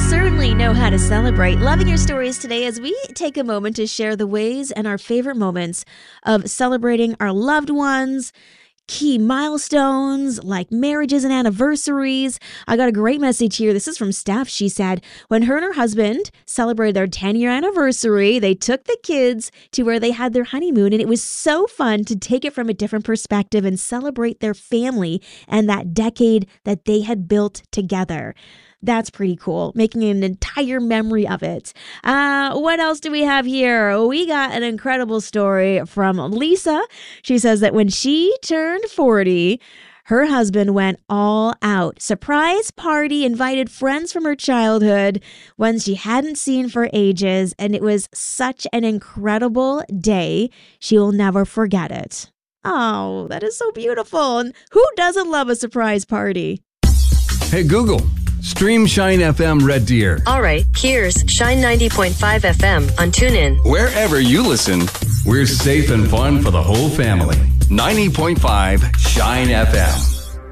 certainly know how to celebrate. Loving your stories today as we take a moment to share the ways and our favorite moments of celebrating our loved ones, key milestones like marriages and anniversaries. I got a great message here. This is from Steph. She said, when her and her husband celebrated their 10-year anniversary, they took the kids to where they had their honeymoon, and it was so fun to take it from a different perspective and celebrate their family and that decade that they had built together. That's pretty cool, making an entire memory of it. What else do we have here? We got an incredible story from Lisa. She says that when she turned 40, her husband went all out. Surprise party, invited friends from her childhood, ones she hadn't seen for ages, and it was such an incredible day. She will never forget it. Oh, that is so beautiful. And who doesn't love a surprise party? Hey, Google. Stream Shine FM Red Deer. All right, here's Shine 90.5 FM on TuneIn. Wherever you listen, we're safe and fun for the whole family. 90.5 Shine FM.